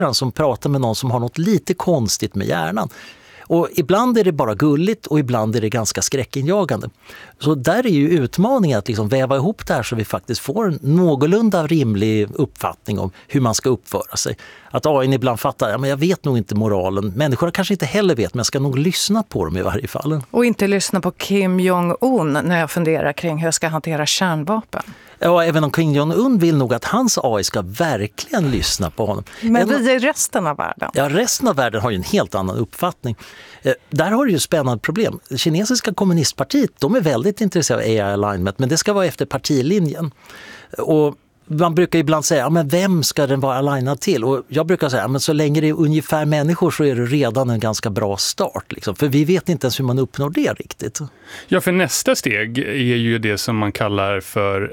som pratar med någon som har något lite konstigt med hjärnan. Och ibland är det bara gulligt och ibland är det ganska skräckinjagande. Så där är ju utmaningen att liksom väva ihop det här så vi faktiskt får en någorlunda rimlig uppfattning om hur man ska uppföra sig. Att AI ibland fattar, men jag vet nog inte moralen. Människor kanske inte heller vet, men jag ska nog lyssna på dem i varje fall. Och inte lyssna på Kim Jong-un när jag funderar kring hur jag ska hantera kärnvapen. Ja, även om Kim Jong-un vill nog att hans AI ska verkligen lyssna på honom. Men vi är resten av världen. Ja, resten av världen har ju en helt annan uppfattning. Där har du ju spännande problem. Det kinesiska kommunistpartiet, de är väldigt intresserade av AI-alignment, men det ska vara efter partilinjen. Och man brukar ibland säga, men vem ska den vara alignad till? Och jag brukar säga, men så länge det är ungefär människor så är det redan en ganska bra start. Liksom. För vi vet inte ens hur man uppnår det riktigt. Ja, för nästa steg är ju det som man kallar för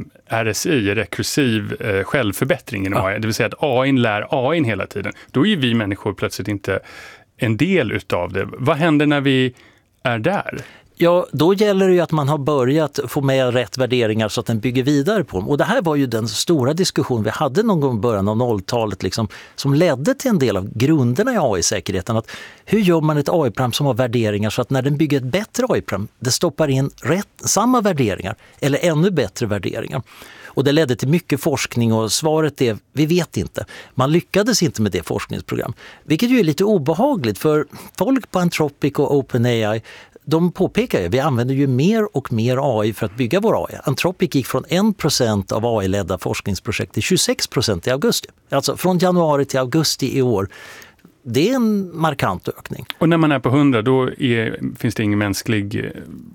RSI, rekursiv självförbättring inom AI. Det vill säga att AI lär AI hela tiden. Då är ju vi människor plötsligt inte en del utav det. Vad händer när vi är där? Ja, då gäller det ju att man har börjat få med rätt värderingar så att den bygger vidare på dem. Och det här var ju den stora diskussion vi hade någon gång i början av 00-talet liksom, som ledde till en del av grunderna i AI-säkerheten. Att hur gör man ett AI-program som har värderingar så att när den bygger ett bättre AI-program, det stoppar in samma värderingar eller ännu bättre värderingar. Och det ledde till mycket forskning och svaret är, vi vet inte. Man lyckades inte med det forskningsprogram. Vilket ju är lite obehagligt för folk på Anthropic och OpenAI, de påpekar ju, vi använder ju mer och mer AI för att bygga vår AI. Anthropic gick från 1% av AI-ledda forskningsprojekt till 26% i augusti. Alltså från januari till augusti i år. Det är en markant ökning. Och när man är på 100 då finns det ingen mänsklig...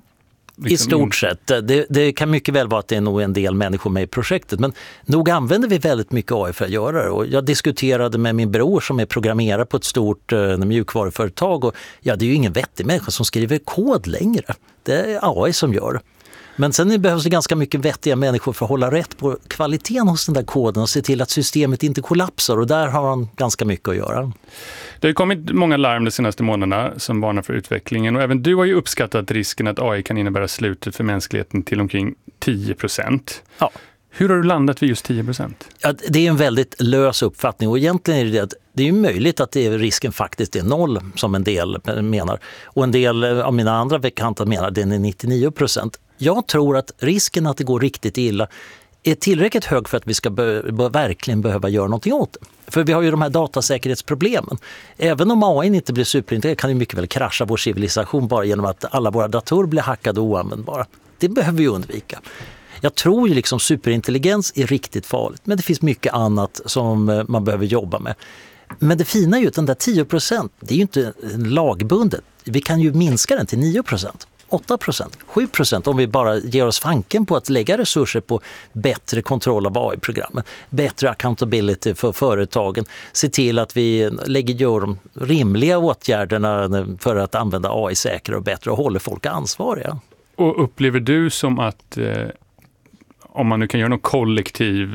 I stort sett. Det kan mycket väl vara att det är nog en del människor med i projektet. Men nog använder vi väldigt mycket AI för att göra det. Och jag diskuterade med min bror som är programmerare på ett stort mjukvaruföretag. Och ja, det är ju ingen vettig människa som skriver kod längre. Det är AI som gör det. Men sen behövs det ganska mycket vettiga människor för att hålla rätt på kvaliteten hos den där koden och se till att systemet inte kollapsar. Och där har han ganska mycket att göra. Det har kommit många larm de senaste månaderna som varnar för utvecklingen. Och även du har ju uppskattat risken att AI kan innebära slutet för mänskligheten till omkring 10%. Ja. Hur har du landat vid just 10%? Ja, det är en väldigt lös uppfattning och egentligen är det att det är möjligt att risken faktiskt är 0 som en del menar. Och en del av mina andra bekanta menar att den är 99%. Jag tror att risken att det går riktigt illa är tillräckligt hög för att vi ska verkligen behöva göra någonting åt det. För vi har ju de här datasäkerhetsproblemen. Även om AI inte blir superintelligent kan det mycket väl krascha vår civilisation bara genom att alla våra datorer blir hackade och oanvändbara. Det behöver vi undvika. Jag tror ju liksom superintelligens är riktigt farligt, men det finns mycket annat som man behöver jobba med. Men det fina är ju att den där 10%, det är ju inte lagbundet. Vi kan ju minska den till 9%. 8%, 7% om vi bara ger oss fanken på att lägga resurser på bättre kontroll av AI-programmen, bättre accountability för företagen, se till att vi gör de rimliga åtgärderna för att använda AI säkrare och bättre och håller folk ansvariga. Och upplever du som att om man nu kan göra något kollektiv,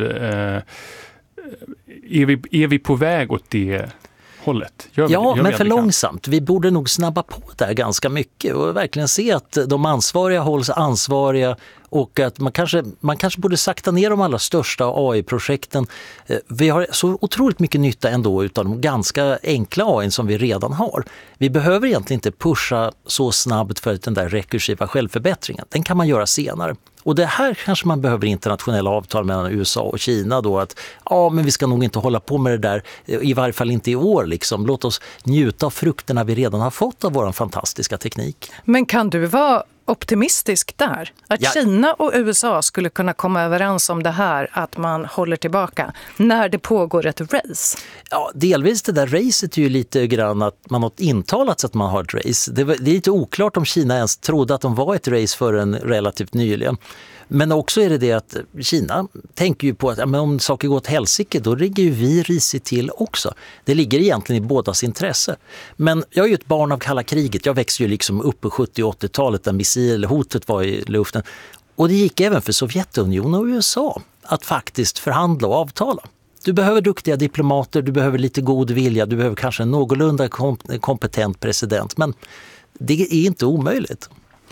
är vi på väg åt det hållet? Ja, men för långsamt. Vi borde nog snabba på det här ganska mycket och verkligen se att de ansvariga hålls ansvariga och att man kanske borde sakta ner de allra största AI-projekten. Vi har så otroligt mycket nytta ändå utav de ganska enkla AI som vi redan har. Vi behöver egentligen inte pusha så snabbt för den där rekursiva självförbättringen. Den kan man göra senare. Och det här kanske man behöver internationella avtal mellan USA och Kina då att men vi ska nog inte hålla på med det där, i varje fall inte i år liksom. Låt oss njuta av frukterna vi redan har fått av vår fantastiska teknik. Men kan du vara optimistisk där? Att Kina och USA skulle kunna komma överens om det här, att man håller tillbaka när det pågår ett race? Ja, delvis det där racet är ju lite grann att man har intalat att man har ett race. Det är lite oklart om Kina ens trodde att de var ett race förrän relativt nyligen. Men också är det att Kina tänker ju på att om saker går åt helsike, då ligger ju vi risigt till också. Det ligger egentligen i bådas intresse. Men jag är ju ett barn av kalla kriget. Jag växte ju liksom upp på 70- och 80-talet där missilhotet var i luften. Och det gick även för Sovjetunionen och USA att faktiskt förhandla och avtala. Du behöver duktiga diplomater, du behöver lite god vilja, du behöver kanske en någorlunda kompetent president. Men det är inte omöjligt.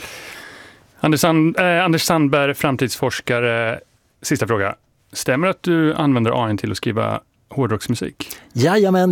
Anders Sandberg, framtidsforskare. Sista fråga. Stämmer att du använder AI till att skriva hårdrocksmusik? Jajamän,